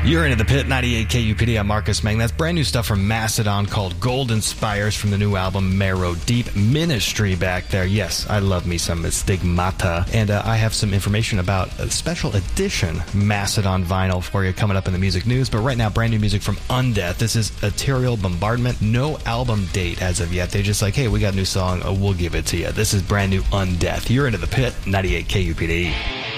You're into the Pit, 98 KUPD. I'm Marcus Meng. That's brand new stuff from Mastodon called Golden Spires from the new album Marrow Deep. Ministry back there. Yes, I love me some Stigmata. And I have some information about a special edition Mastodon vinyl for you coming up in the music news. But right now, brand new music from Undeath. This is Ethereal Bombardment. No album date as of yet. They're just like, hey, we got a new song. We'll give it to you. This is brand new Undeath. You're into the Pit, 98 KUPD.